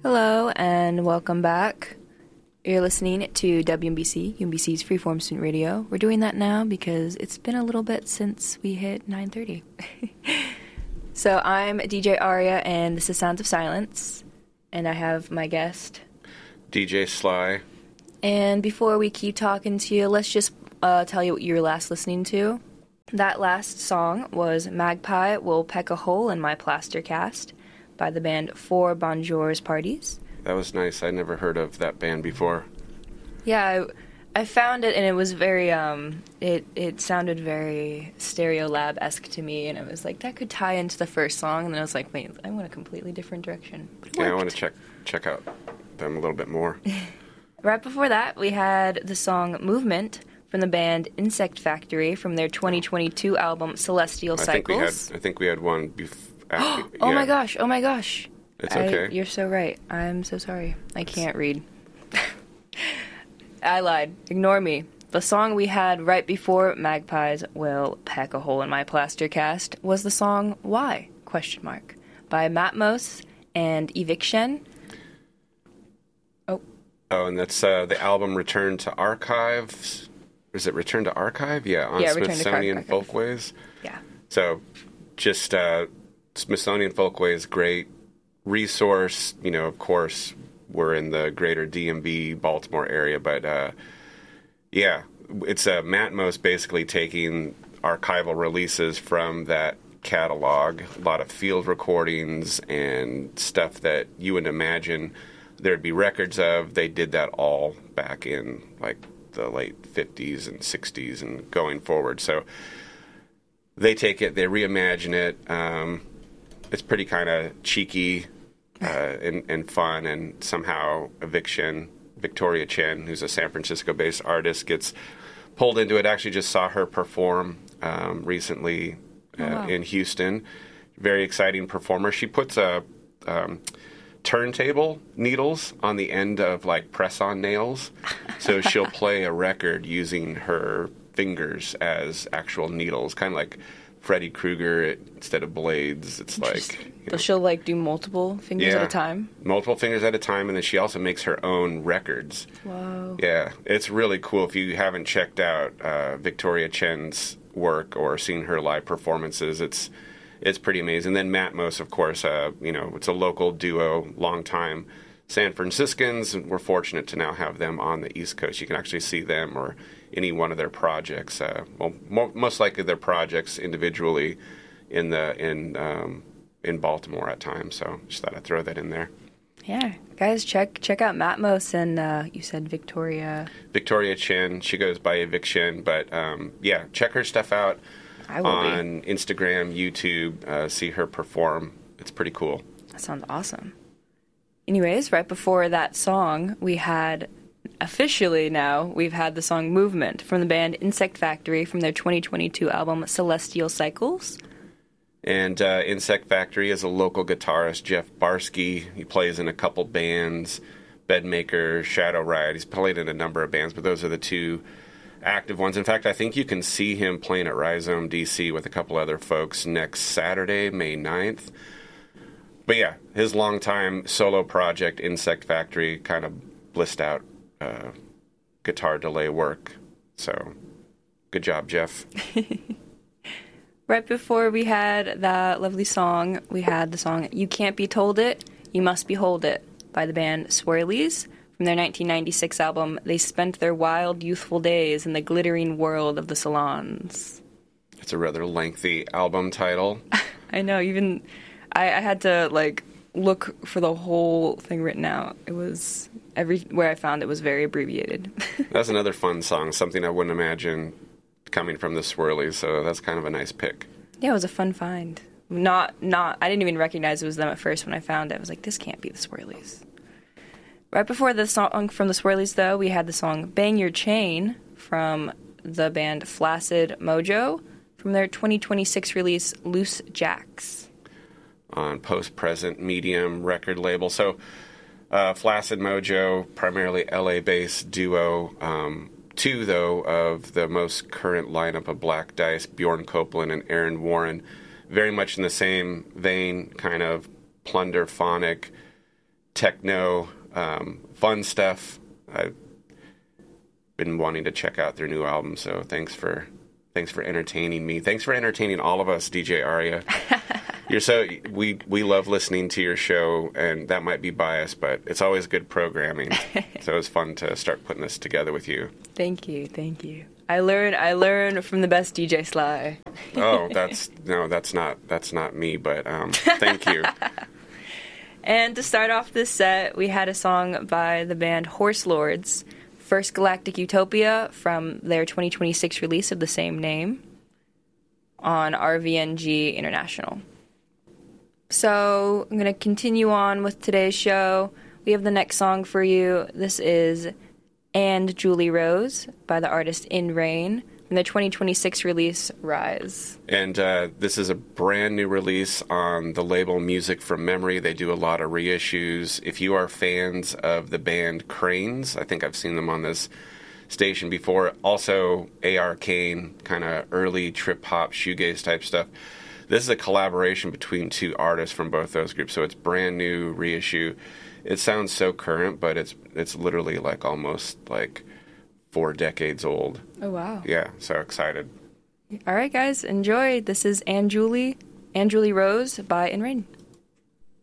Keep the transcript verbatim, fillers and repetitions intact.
Hello and welcome back. You're listening to W M B C, U M B C's Freeform Student Radio. We're doing that now because it's been a little bit since we hit nine thirty. So I'm D J Aria and this is Sounds of Silence. And I have my guest, D J Sly. And before we keep talking to you, let's just uh, tell you what you were last listening to. That last song was Magpie Will Peck a Hole in My Plaster Cast by the band Four Bonjours Parties. That was nice. I never heard of that band before. Yeah, I, I found it, and it was very, um, it, it sounded very Stereolab-esque to me, and I was like, that could tie into the first song, and then I was like, wait, I went a completely different direction. Yeah, I want to check check out them a little bit more. Right before that, we had the song Movement from the band Insect Factory from their twenty twenty-two album Celestial I Cycles. Think we had, I think I had one before. Oh yeah. My gosh, oh my gosh. It's okay. I, you're so right. I'm so sorry. I can't read. I lied. Ignore me. The song we had right before Magpies Will Peck a Hole in My Plaster Cast was the song Why? Question mark by Matmos and Eviction. Oh. Oh, and that's uh, the album Return to Archives. Is it Return to Archive? Yeah, on yeah, Smithsonian Folkways. Yeah. So just uh, Smithsonian Folkways, great resource. You know, of course, we're in the greater D M V, Baltimore area, but uh, yeah, it's uh, Matmos basically taking archival releases from that catalog, a lot of field recordings and stuff that you would imagine there'd be records of. They did that all back in like the late fifties and sixties and going forward. So they take it, they reimagine it. Um, it's pretty kind of cheeky uh, and, and fun, and somehow Eviction, Victoria Chen, who's a San Francisco-based artist, gets pulled into it. Actually just saw her perform um, recently uh, oh, wow. in Houston. Very exciting performer. She puts a um, turntable needles on the end of like press-on nails, so she'll play a record using her fingers as actual needles, kind of like Freddy Krueger. It, instead of blades, it's like you know, she'll like do multiple fingers yeah, at a time. Multiple fingers at a time, and then she also makes her own records. Wow. Yeah, it's really cool. If you haven't checked out uh, Victoria Chen's work or seen her live performances, it's it's pretty amazing. Then Matmos, of course, uh, you know, it's a local duo, long time San Franciscans, and we're fortunate to now have them on the East Coast. You can actually see them or any one of their projects. Uh, well, mo- most likely their projects individually in the in um, in Baltimore at times. So just thought I'd throw that in there. Yeah, guys, check check out Matmos and uh, you said Victoria. Victoria Chen. She goes by Eviction, but um, yeah, check her stuff out I will on be. Instagram, YouTube. Uh, see her perform. It's pretty cool. That sounds awesome. Anyways, right before that song, we had, officially now, we've had the song Movement from the band Insect Factory from their twenty twenty-two album Celestial Cycles. And uh, Insect Factory is a local guitarist, Jeff Barsky. He plays in a couple bands, Bedmaker, Shadow Ride. He's played in a number of bands, but those are the two active ones. In fact, I think you can see him playing at Rhizome D C with a couple other folks next Saturday, May ninth. But yeah, his longtime solo project, Insect Factory, kind of blissed out uh, guitar delay work. So, good job, Jeff. Right before we had that lovely song, we had the song You Can't Be Told It, You Must Behold It by the band Swirlies from their nineteen ninety-six album They Spent Their Wild Youthful Days in the Glittering World of the Salons. It's a rather lengthy album title. I know, even I, I had to like look for the whole thing written out. It was everywhere I found it was very abbreviated. That's another fun song, something I wouldn't imagine coming from the Swirlies, so that's kind of a nice pick. Yeah, it was a fun find. Not, not, I didn't even recognize it was them at first when I found it. I was like, this can't be the Swirlies. Right before the song from the Swirlies, though, we had the song Bang Your Chain from the band Flaccid Mojo from their twenty twenty-six release Loose Jacks. On Post Present Medium record label. So, uh, Flaccid Mojo, primarily L A-based duo. Um, two, though, of the most current lineup of Black Dice, Bjorn Copeland and Aaron Warren. Very much in the same vein, kind of plunderphonic, techno, um, fun stuff. I've been wanting to check out their new album, so thanks for thanks for entertaining me. Thanks for entertaining all of us, D J Aria. You're so we we love listening to your show, and that might be biased, but it's always good programming. So it's fun to start putting this together with you. Thank you, thank you. I learn I learn from the best D J Sly. Oh, that's no, that's not that's not me, but um, thank you. And to start off this set, we had a song by the band Horse Lords, First Galactic Utopia, from their twenty twenty-six release of the same name on R V N G International. So I'm going to continue on with today's show. We have the next song for you. This is And Julie Rose by the artist In Rain from their twenty twenty-six release, Rise. And uh, this is a brand new release on the label Music from Memory. They do a lot of reissues. If you are fans of the band Cranes, I think I've seen them on this station before. Also, A R Kane, kind of early trip-hop, shoegaze type stuff. This is a collaboration between two artists from both those groups, so it's brand new reissue. It sounds so current, but it's it's literally like almost like four decades old. Oh, wow. Yeah, so excited. All right, guys, enjoy. This is And Julie, And Julie Rose by In Rain.